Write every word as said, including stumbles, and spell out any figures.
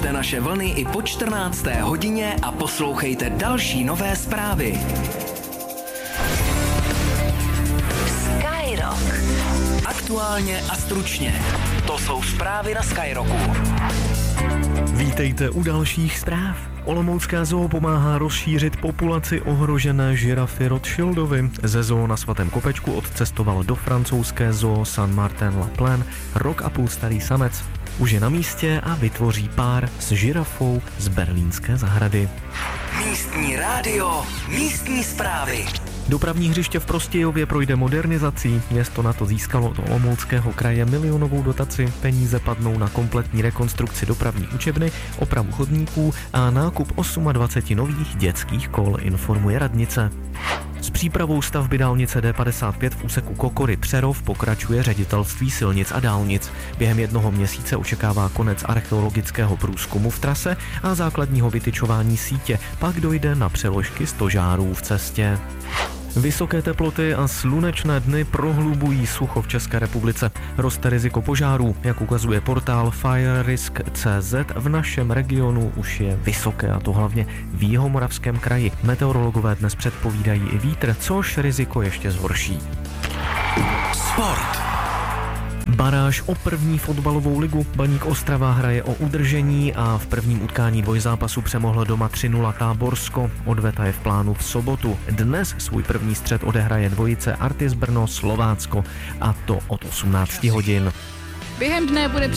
Pusťte naše vlny i po čtrnácté hodině a poslouchejte další nové zprávy. Skyrock. Aktuálně a stručně. To jsou zprávy na Skyrocku. Vítejte u dalších zpráv. Olomoucká zoo pomáhá rozšířit populaci ohrožené žirafy Rothschildovi. Ze zoo na Svatém Kopečku odcestoval do francouzské zoo Saint-Martin-la-Plaine rok a půl starý samec. Už je na místě a vytvoří pár s žirafou z berlínské zahrady. Místní rádio, místní zprávy. Dopravní hřiště v Prostějově projde modernizací. Město na to získalo od Olomouckého kraje milionovou dotaci. Peníze padnou na kompletní rekonstrukci dopravní učebny, opravu chodníků a nákup dvacet osm nových dětských kol, informuje radnice. S přípravou stavby dálnice D padesát pět v úseku Kokory Přerov pokračuje ředitelství silnic a dálnic. Během jednoho měsíce očekává konec archeologického průzkumu v trase a základního vytyčování sítě, pak dojde na přeložky stožárů v cestě. Vysoké teploty a slunečné dny prohlubují sucho v České republice. Roste riziko požárů, jak ukazuje portál FireRisk tečka cé zet, v našem regionu už je vysoké, a to hlavně v Jihomoravském kraji. Meteorologové dnes předpovídají i vítr, což riziko ještě zhorší. Sport. Baráž o první fotbalovou ligu. Baník Ostrava hraje o udržení a v prvním utkání dvojzápasu přemohlo doma tři nula Táborsko. Odveta je v plánu v sobotu. Dnes svůj první střet odehraje dvojice Artis Brno Slovácko, a to od osmnácti hodin. Během dne bude